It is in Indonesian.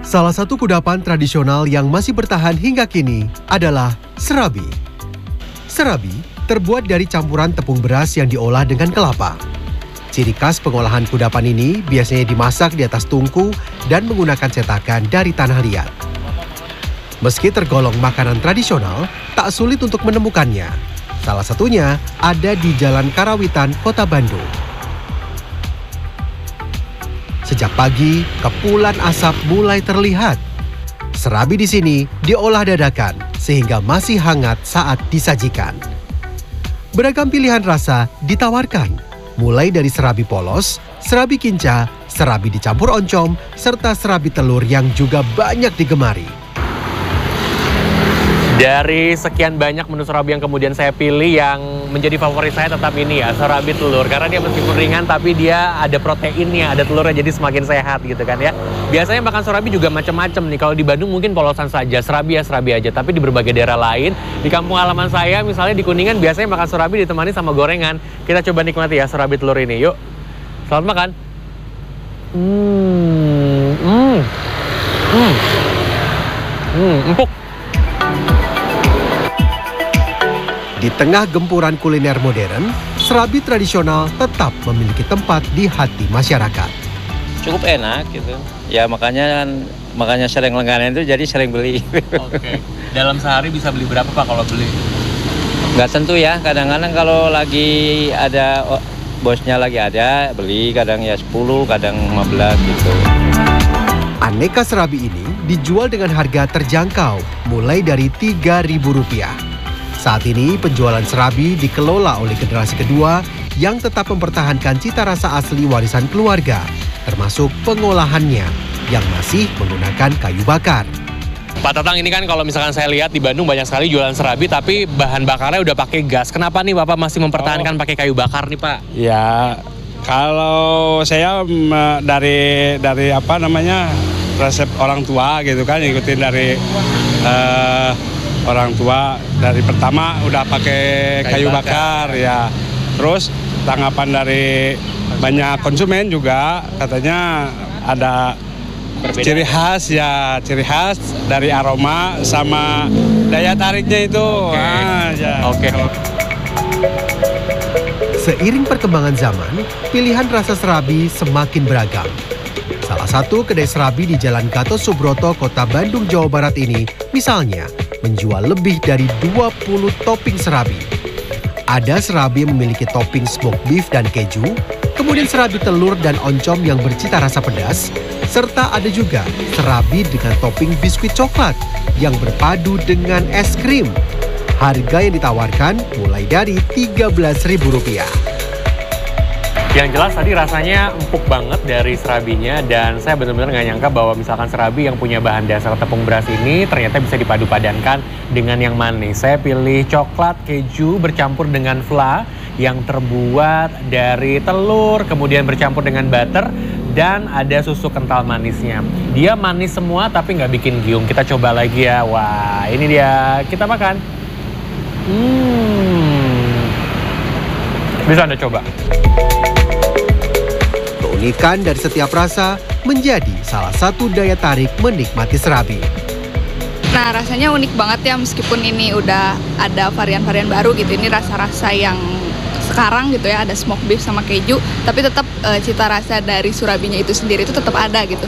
Salah satu kudapan tradisional yang masih bertahan hingga kini adalah serabi. Serabi terbuat dari campuran tepung beras yang diolah dengan kelapa. Ciri khas pengolahan kudapan ini biasanya dimasak di atas tungku dan menggunakan cetakan dari tanah liat. Meski tergolong makanan tradisional, tak sulit untuk menemukannya. Salah satunya ada di Jalan Karawitan, Kota Bandung. Sejak pagi, kepulan asap mulai terlihat. Serabi di sini diolah dadakan sehingga masih hangat saat disajikan. Beragam pilihan rasa ditawarkan, mulai dari serabi polos, serabi kinca, serabi dicampur oncom, serta serabi telur yang juga banyak digemari. Dari sekian banyak menu serabi yang kemudian saya pilih, yang menjadi favorit saya tetap ini ya, serabi telur. Karena dia meskipun ringan tapi dia ada proteinnya, ada telurnya, jadi semakin sehat gitu kan ya. Biasanya makan serabi juga macam-macam nih. Kalau di Bandung mungkin polosan saja, serabi ya serabi aja. Tapi di berbagai daerah lain, di kampung halaman saya misalnya di Kuningan biasanya makan serabi ditemani sama gorengan. Kita coba nikmati ya serabi telur ini, yuk. Selamat makan. Empuk. Di tengah gempuran kuliner modern, serabi tradisional tetap memiliki tempat di hati masyarakat. Cukup enak gitu. Ya makanya sering langganan itu jadi sering beli. Oke. Dalam sehari bisa beli berapa Pak kalau beli? Nggak tentu ya, kadang-kadang kalau lagi ada bosnya lagi ada beli, kadang ya 10, kadang 15 gitu. Aneka serabi ini dijual dengan harga terjangkau, mulai dari Rp3.000. Saat ini penjualan serabi dikelola oleh generasi kedua yang tetap mempertahankan cita rasa asli warisan keluarga, termasuk pengolahannya yang masih menggunakan kayu bakar. Pak Tatang, ini kan kalau misalkan saya lihat di Bandung banyak sekali jualan serabi tapi bahan bakarnya udah pakai gas. Kenapa nih Bapak masih mempertahankan pakai kayu bakar nih Pak? Ya, kalau saya dari apa namanya resep orang tua gitu kan, ikutin dari orang tua. Dari pertama udah pakai kayu bakar ya. Terus tanggapan dari banyak konsumen juga katanya ada ciri khas dari aroma sama daya tariknya itu. Oke. Seiring perkembangan zaman, pilihan rasa serabi semakin beragam. Salah satu kedai serabi di Jalan Gatot Subroto, Kota Bandung, Jawa Barat ini, misalnya, menjual lebih dari 20 topping serabi. Ada serabi yang memiliki topping smoked beef dan keju, kemudian serabi telur dan oncom yang bercita rasa pedas, serta ada juga serabi dengan topping biskuit coklat yang berpadu dengan es krim. Harga yang ditawarkan mulai dari Rp13.000. Yang jelas tadi rasanya empuk banget dari serabinya, dan saya benar-benar nggak nyangka bahwa misalkan serabi yang punya bahan dasar tepung beras ini ternyata bisa dipadu-padankan dengan yang manis. Saya pilih coklat keju bercampur dengan fla yang terbuat dari telur, kemudian bercampur dengan butter, dan ada susu kental manisnya. Dia manis semua tapi nggak bikin giung. Kita coba lagi ya. Wah, ini dia. Kita makan. Bisa Anda coba. Keunikan dari setiap rasa menjadi salah satu daya tarik menikmati serabi. Nah, rasanya unik banget ya, meskipun ini udah ada varian-varian baru gitu. Ini rasa-rasa yang sekarang gitu ya, ada smoked beef sama keju, tapi tetap cita rasa dari serabinya itu sendiri itu tetap ada gitu.